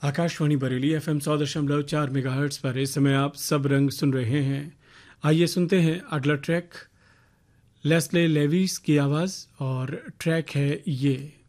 Akashvani Bareilly FM 100.4 megahertz पर इस समय आप सब रंग सुन रहे हैं। आइए सुनते हैं अगला ट्रैक। लेस्ले लेविस की आवाज़ और ट्रैक है ये।